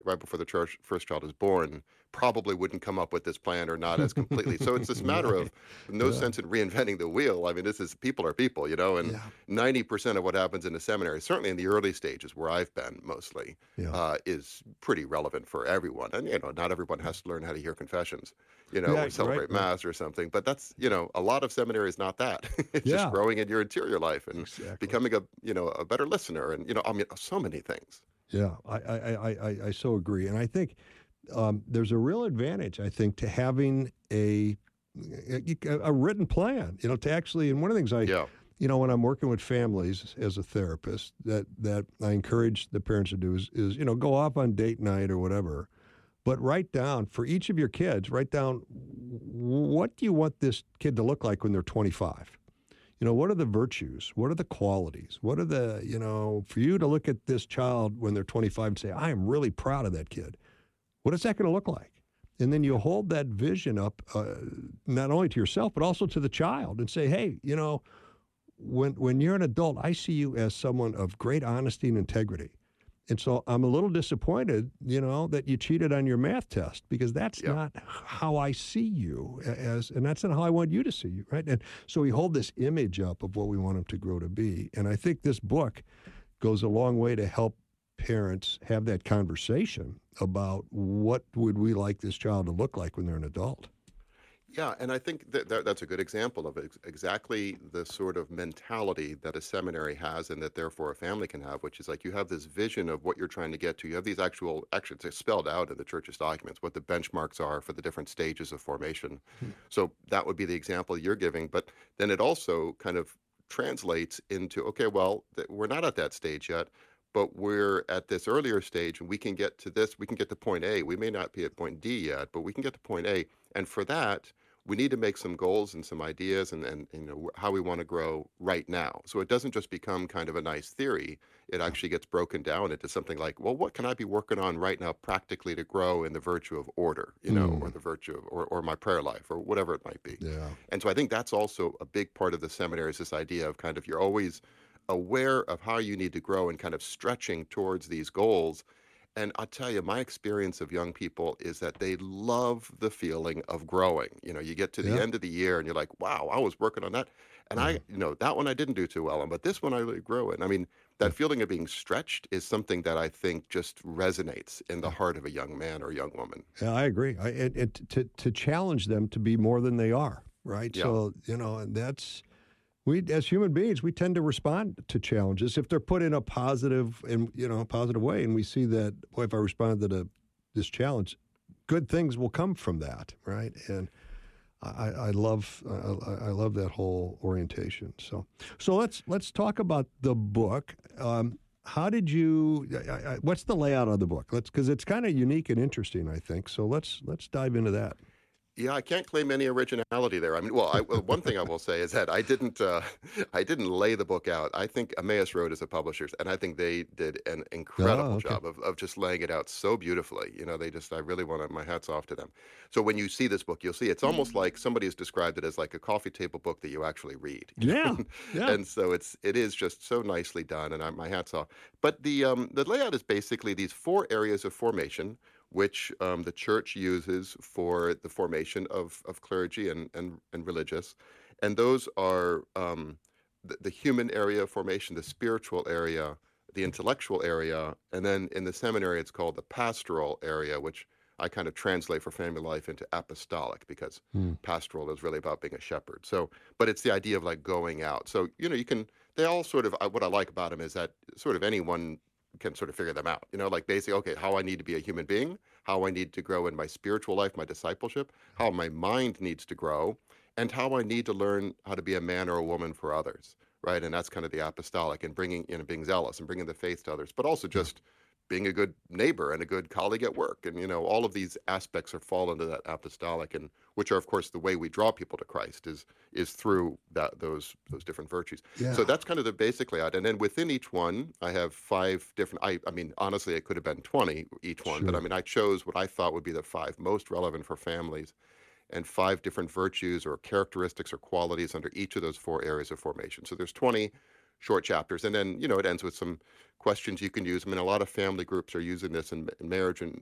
right before the first child is born probably wouldn't come up with this plan or not as completely. So it's this matter Right. of no Yeah. sense in reinventing the wheel. I mean, this is people are people, and Yeah. 90% of what happens in the seminary, certainly in the early stages where I've been mostly, Yeah. is pretty relevant for everyone. And, not everyone has to learn how to hear confessions, Yeah. or Right. celebrate Right. mass or something. But that's, a lot of seminary is not that. It's just Yeah. growing in your interior life and Exactly. becoming a better listener. And, I mean, so many things. Yeah. I so agree, and I think there's a real advantage, I think, to having a written plan. To actually, and one of the things Yeah. when I'm working with families as a therapist, that I encourage the parents to do is go off on date night or whatever, but write down for each of your kids. Write down what do you want this kid to look like when they're 25. What are the virtues? What are the qualities? What are for you to look at this child when they're 25 and say, I am really proud of that kid. What is that going to look like? And then you hold that vision up, not only to yourself, but also to the child and say, hey, when you're an adult, I see you as someone of great honesty and integrity. And so I'm a little disappointed, that you cheated on your math test because that's Yeah. not how I see you and that's not how I want you to see you, right? And so we hold this image up of what we want them to grow to be. And I think this book goes a long way to help parents have that conversation about what would we like this child to look like when they're an adult. Yeah, and I think that's a good example of exactly the sort of mentality that a seminary has and that therefore a family can have, which is like you have this vision of what you're trying to get to. You have these actually it's spelled out in the church's documents, what the benchmarks are for the different stages of formation. Hmm. So that would be the example you're giving, but then it also kind of translates into, okay, well, we're not at that stage yet, but we're at this earlier stage and we can get to this, we can get to point A. We may not be at point D yet, but we can get to point A. And for that, we need to make some goals and some ideas and how we want to grow right now. So it doesn't just become kind of a nice theory. It actually gets broken down into something like, well, what can I be working on right now practically to grow in the virtue of order, or the virtue of, or my prayer life or whatever it might be. Yeah. And so I think that's also a big part of the seminary is this idea of kind of you're always aware of how you need to grow and kind of stretching towards these goals. And I'll tell you, my experience of young people is that they love the feeling of growing. You get to the Yeah. end of the year and you're like, wow, I was working on that. And Yeah. that one I didn't do too well on, but this one I really grew in. I mean, Yeah. that feeling of being stretched is something that I think just resonates in the Yeah. heart of a young man or young woman. Yeah, I agree. To challenge them to be more than they are, right? Yeah. So, and that's we as human beings, we tend to respond to challenges if they're put in a positive and positive way, and we see that, boy, if I respond to this challenge, good things will come from that, right? And I love that whole orientation. So let's talk about the book. How did you? What's the layout of the book? Because it's kind of unique and interesting, I think. So let's dive into that. Yeah, I can't claim any originality there. I mean, well, one thing I will say is that I didn't, I didn't lay the book out. I think Emmaus Road is a publisher, and I think they did an incredible Okay. job of just laying it out so beautifully. I really want to, my hats off to them. So when you see this book, you'll see it's almost like somebody has described it as like a coffee table book that you actually read. Yeah. Yeah. And so it is just so nicely done, and my hats off. But the layout is basically these four areas of formation which the church uses for the formation of clergy and religious. And those are the human area of formation, the spiritual area, the intellectual area, and then in the seminary it's called the pastoral area, which I kind of translate for family life into apostolic because Hmm. pastoral is really about being a shepherd. So, but it's the idea of like going out. So, they all sort of, what I like about them is that sort of anyone can sort of figure them out, like basically, okay, how I need to be a human being, how I need to grow in my spiritual life, my discipleship, how my mind needs to grow, and how I need to learn how to be a man or a woman for others, right? And that's kind of the apostolic and being zealous and bringing the faith to others, but also just being a good neighbor and a good colleague at work. And, all of these aspects fall into that apostolic, and which are, of course, the way we draw people to Christ is through those different virtues. Yeah. So that's kind of the basic layout. And then within each one, I have five different, I mean, honestly, it could have been 20 each one, but I Sure. mean, I chose what I thought would be the five most relevant for families and five different virtues or characteristics or qualities under each of those four areas of formation. So there's 20 short chapters, and then it ends with some questions you can use. I mean, a lot of family groups are using this in marriage and